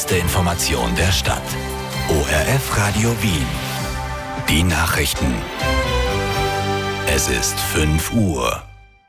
Die Information der Stadt. ORF Radio Wien. Die Nachrichten. Es ist 5 Uhr.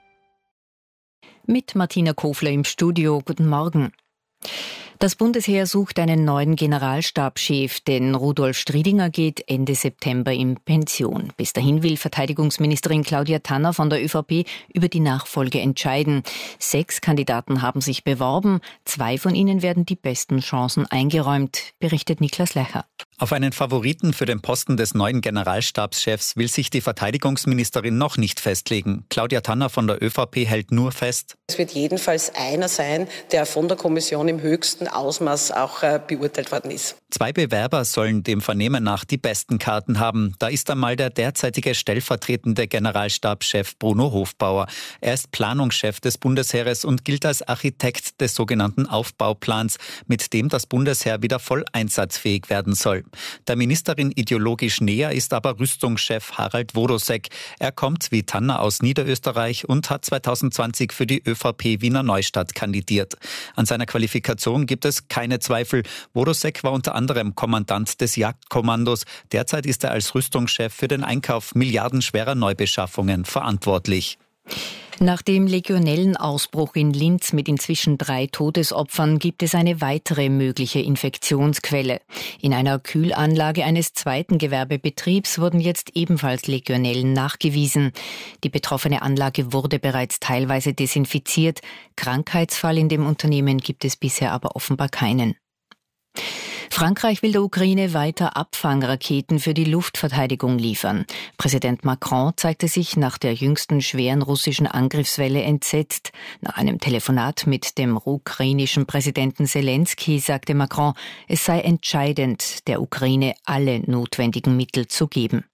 Mit Martina Kofler im Studio. Guten Morgen. Das Bundesheer sucht einen neuen Generalstabschef, denn Rudolf Striedinger geht Ende September in Pension. Bis dahin will Verteidigungsministerin Claudia Tanner von der ÖVP über die Nachfolge entscheiden. 6 Kandidaten haben sich beworben. 2 von ihnen werden die besten Chancen eingeräumt, berichtet Niklas Lecher. Auf einen Favoriten für den Posten des neuen Generalstabschefs will sich die Verteidigungsministerin noch nicht festlegen. Claudia Tanner von der ÖVP hält nur fest: Es wird jedenfalls einer sein, der von der Kommission im höchsten Ausmaß auch beurteilt worden ist. 2 Bewerber sollen dem Vernehmen nach die besten Karten haben. Da ist einmal der derzeitige stellvertretende Generalstabschef Bruno Hofbauer. Er ist Planungschef des Bundesheeres und gilt als Architekt des sogenannten Aufbauplans, mit dem das Bundesheer wieder voll einsatzfähig werden soll. Der Ministerin ideologisch näher ist aber Rüstungschef Harald Wodosek. Er kommt wie Tanner aus Niederösterreich und hat 2020 für die ÖVP Wiener Neustadt kandidiert. An seiner Qualifikation gibt es keine Zweifel. Wodosek war unter anderem Kommandant des Jagdkommandos. Derzeit ist er als Rüstungschef für den Einkauf milliardenschwerer Neubeschaffungen verantwortlich. Nach dem Legionellenausbruch in Linz mit inzwischen 3 Todesopfern gibt es eine weitere mögliche Infektionsquelle. In einer Kühlanlage eines zweiten Gewerbebetriebs wurden jetzt ebenfalls Legionellen nachgewiesen. Die betroffene Anlage wurde bereits teilweise desinfiziert. Krankheitsfall in dem Unternehmen gibt es bisher aber offenbar keinen. Frankreich will der Ukraine weiter Abfangraketen für die Luftverteidigung liefern. Präsident Macron zeigte sich nach der jüngsten schweren russischen Angriffswelle entsetzt. Nach einem Telefonat mit dem ukrainischen Präsidenten Zelensky sagte Macron, es sei entscheidend, der Ukraine alle notwendigen Mittel zu geben.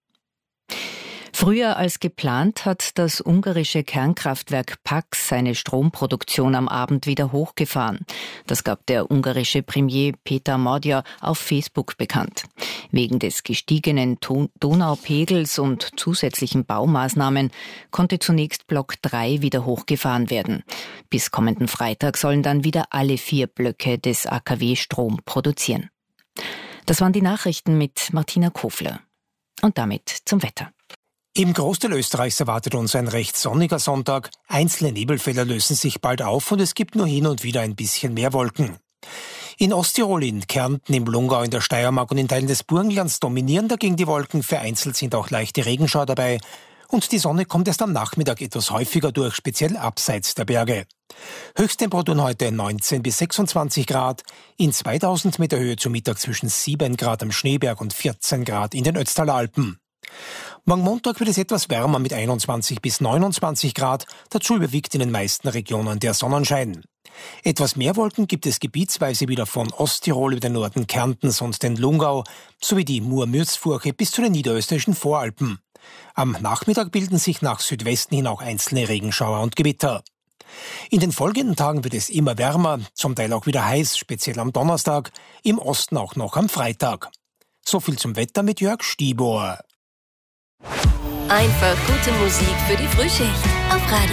Früher als geplant hat das ungarische Kernkraftwerk Paks seine Stromproduktion am Abend wieder hochgefahren. Das gab der ungarische Premier Péter Magyar auf Facebook bekannt. Wegen des gestiegenen Donaupegels und zusätzlichen Baumaßnahmen konnte zunächst Block 3 wieder hochgefahren werden. Bis kommenden Freitag sollen dann wieder alle 4 Blöcke des AKW Strom produzieren. Das waren die Nachrichten mit Martina Kofler. Und damit zum Wetter. Im Großteil Österreichs erwartet uns ein recht sonniger Sonntag. Einzelne Nebelfelder lösen sich bald auf und es gibt nur hin und wieder ein bisschen mehr Wolken. In Osttirol, in Kärnten, im Lungau, in der Steiermark und in Teilen des Burgenlands dominieren dagegen die Wolken. Vereinzelt sind auch leichte Regenschauer dabei. Und die Sonne kommt erst am Nachmittag etwas häufiger durch, speziell abseits der Berge. Höchsttemperaturen heute 19 bis 26 Grad. In 2000 Meter Höhe zu Mittag zwischen 7 Grad am Schneeberg und 14 Grad in den Ötztaler Alpen. Morgen Montag wird es etwas wärmer mit 21 bis 29 Grad. Dazu überwiegt in den meisten Regionen der Sonnenschein. Etwas mehr Wolken gibt es gebietsweise wieder von Osttirol über den Norden Kärntens und den Lungau sowie die Mur-Mürzfurche bis zu den niederösterreichischen Voralpen. Am Nachmittag bilden sich nach Südwesten hin auch einzelne Regenschauer und Gewitter. In den folgenden Tagen wird es immer wärmer, zum Teil auch wieder heiß, speziell am Donnerstag, im Osten auch noch am Freitag. So viel zum Wetter mit Jörg Stibor. Einfach gute Musik für die Frühschicht auf Radio